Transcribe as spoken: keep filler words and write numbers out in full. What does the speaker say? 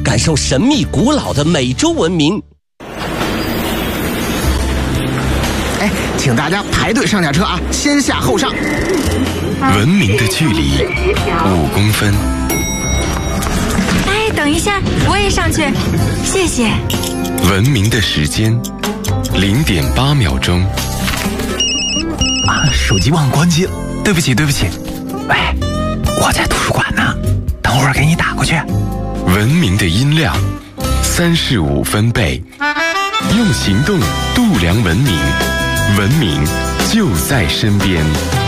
感受神秘古老的美洲文明。 哎，请大家排队上下车啊，先下后上。 文明的距离五公分。 哎，等一下，我也上去，谢谢。 文明的时间零点八秒钟。 啊，手机忘关机了，对不起对不起。喂，我在图书馆呢，等会儿给你打过去。 文明的音量三十五分贝，用行动度量文明，文明就在身边。